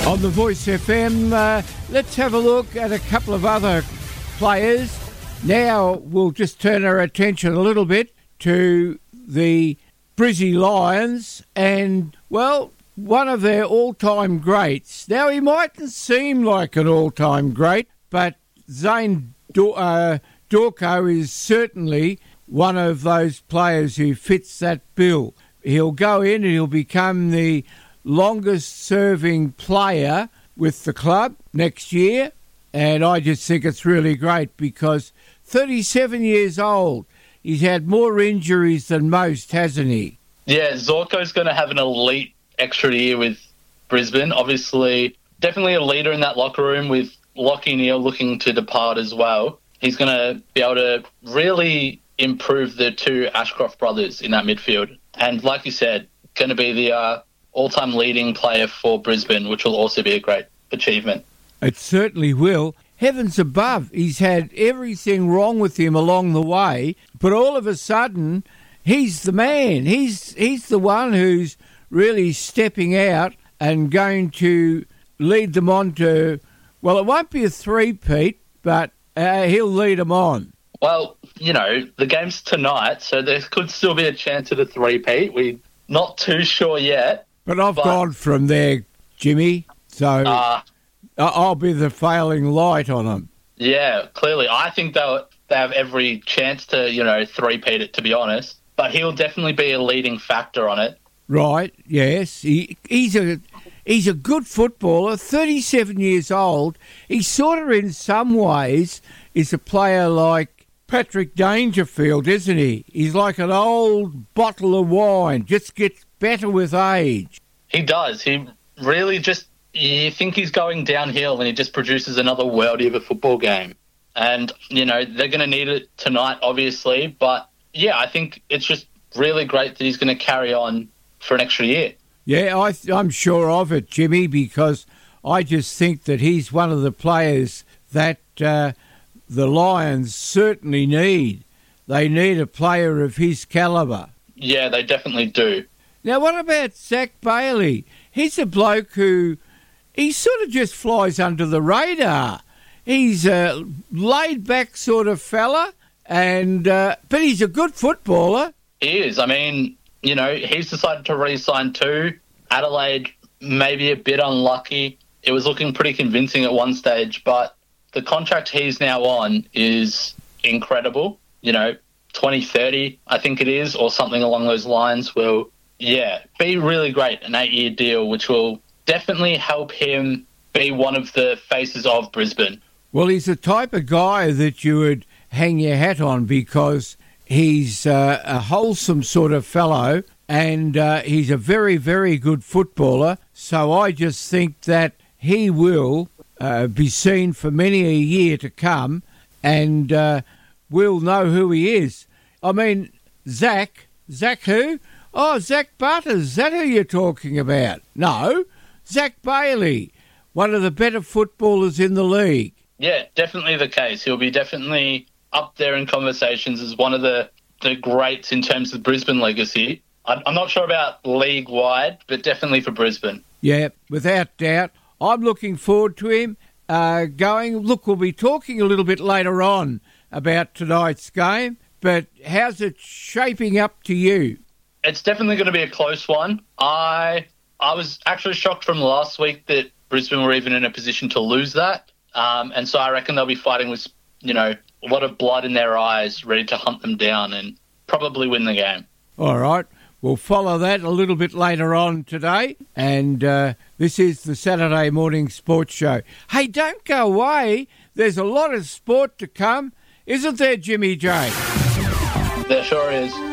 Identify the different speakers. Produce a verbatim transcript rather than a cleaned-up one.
Speaker 1: On the Voice F M, uh, let's have a look at a couple of other players. Now we'll just turn our attention a little bit to the Brizzy Lions and, well, one of their all-time greats. Now, he mightn't seem like an all-time great, but Zane Dor- uh, Dorco is certainly one of those players who fits that bill. He'll go in and he'll become the longest-serving player with the club next year, and I just think it's really great because thirty-seven years old, he's had more injuries than most, hasn't he?
Speaker 2: Yeah, Zorko's going to have an elite extra year with Brisbane. Obviously, definitely a leader in that locker room with Lachie Neale looking to depart as well. He's going to be able to really improve the two Ashcroft brothers in that midfield. And like you said, going to be the uh, all-time leading player for Brisbane, which will also be a great achievement.
Speaker 1: It certainly will. Heavens above, he's had everything wrong with him along the way, but all of a sudden, he's the man. He's he's the one who's really stepping out and going to lead them on to, well, it won't be a three-peat, but uh, he'll lead them on.
Speaker 2: Well, you know, the game's tonight, so there could still be a chance of a three-peat. We're not too sure yet.
Speaker 1: But I've but, gone from there, Jimmy, so uh, I'll be the failing light on them.
Speaker 2: Yeah, clearly. I think they'll, they have every chance to, you know, three-peat it, to be honest. But he'll definitely be a leading factor on it.
Speaker 1: Right, yes. He, he's a he's a good footballer, thirty-seven years old. He sort of, in some ways, is a player like Patrick Dangerfield, isn't he? He's like an old bottle of wine, just gets better with age.
Speaker 2: He does. He really just, you think he's going downhill and he just produces another worldie of a football game. And, you know, they're going to need it tonight, obviously. But, yeah, I think it's just really great that he's going to carry on for an extra year.
Speaker 1: Yeah, I th- I'm sure of it, Jimmy, because I just think that he's one of the players that uh, the Lions certainly need. They need a player of his calibre.
Speaker 2: Yeah, they definitely do.
Speaker 1: Now, what about Zach Bailey? He's a bloke who, he sort of just flies under the radar. He's a laid-back sort of fella, and uh, but he's a good footballer.
Speaker 2: He is. I mean, you know, he's decided to re-sign too. Adelaide maybe a bit unlucky. It was looking pretty convincing at one stage, but the contract he's now on is incredible. You know, twenty thirty, I think it is, or something along those lines will, yeah, be really great, an eight-year deal, which will definitely help him be one of the faces of Brisbane.
Speaker 1: Well, he's the type of guy that you would hang your hat on because he's uh, a wholesome sort of fellow and uh, he's a very, very good footballer. So I just think that he will uh, be seen for many a year to come and uh, we'll know who he is. I mean, Zach, Zach who? Oh, Zach Butters, is that who you're talking about? No, Zach Bailey, one of the better footballers in the league.
Speaker 2: Yeah, definitely the case. He'll be definitely up there in conversations as one of the, the greats in terms of Brisbane legacy. I'm not sure about league-wide, but definitely for Brisbane.
Speaker 1: Yeah, without doubt. I'm looking forward to him uh, going. Look, we'll be talking a little bit later on about tonight's game, but how's it shaping up to you?
Speaker 2: It's definitely going to be a close one. I I was actually shocked from last week that Brisbane were even in a position to lose that. Um, and so I reckon they'll be fighting with, you know, a lot of blood in their eyes, ready to hunt them down and probably win the game.
Speaker 1: All right. We'll follow that a little bit later on today. And uh, this is the Saturday Morning Sports Show. Hey, don't go away. There's a lot of sport to come. Isn't there, Jimmy J?
Speaker 2: There sure is.